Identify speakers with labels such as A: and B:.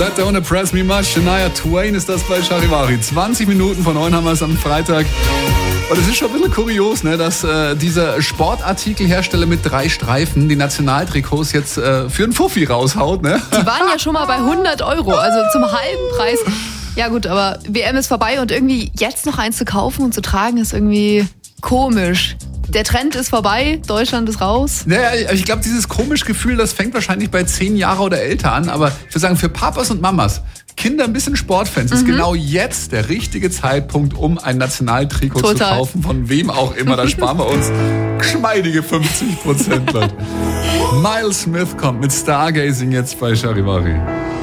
A: That Don't Impress Me Much. Shania Twain ist das bei Charivari. 20 Minuten von 9 haben wir es am Freitag. Und es ist schon ein bisschen kurios, ne, dass dieser Sportartikelhersteller mit 3 Streifen die Nationaltrikots jetzt für einen Fuffi raushaut. Ne?
B: Die waren ja schon mal bei 100 €, also zum halben Preis. Ja gut, aber WM ist vorbei und irgendwie jetzt noch eins zu kaufen und zu tragen ist irgendwie komisch. Der Trend ist vorbei, Deutschland ist raus.
A: Naja, ich glaube, dieses komische Gefühl, das fängt wahrscheinlich bei 10 Jahre oder älter an. Aber ich würde sagen, für Papas und Mamas, Kinder ein bisschen Sportfans, ist genau jetzt der richtige Zeitpunkt, um ein Nationaltrikot zu kaufen, von wem auch immer. Da sparen wir uns geschmeidige 50%. Miles Smith kommt mit Stargazing jetzt bei Charivari.